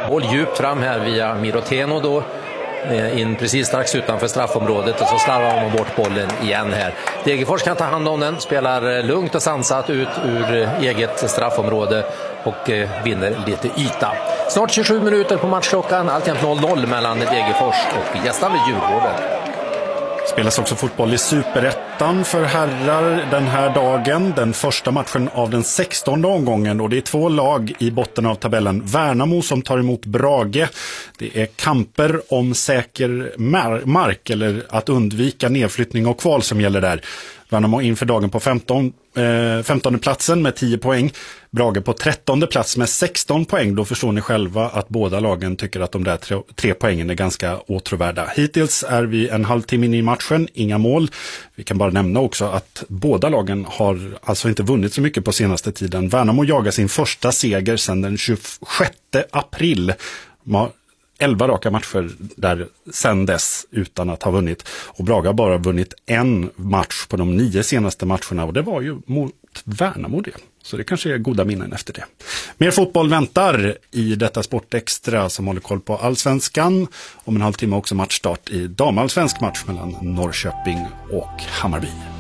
Boll djupt fram här via Miroteno då. In precis strax utanför straffområdet och så slarvar man bort bollen igen här. Degerfors kan ta hand om den, spelar lugnt och sansat ut ur eget straffområde och vinner lite yta. Snart 27 minuter på matchklockan, alltjämt 0-0 mellan Degerfors och gästande Djurgården. Spelas också fotboll i Superettan för herrar den här dagen. Den första matchen av den 16:e omgången och det är 2 lag i botten av tabellen. Värnamo som tar emot Brage. Det är kamper om säker mark eller att undvika nedflyttning och kval som gäller där. Värnamo inför dagen på 15:e platsen med 10 poäng. Brage på 13:e plats med 16 poäng. Då förstår ni själva att båda lagen tycker att de där 3 poängen är ganska åtråvärda. Hittills är vi en halvtimme in i matchen, inga mål. Vi kan bara nämna också att båda lagen har alltså inte vunnit så mycket på senaste tiden. Värnamo jagar sin första seger sedan den 26 april. 11 raka matcher där sedan dess utan att ha vunnit. Och Brage har bara vunnit en match på de 9 senaste matcherna och det var ju mot Värnamo det. Så det kanske är goda minnen efter det. Mer fotboll väntar i detta Sportextra som håller koll på Allsvenskan. Om en halvtimme också matchstart i damallsvensk match mellan Norrköping och Hammarby.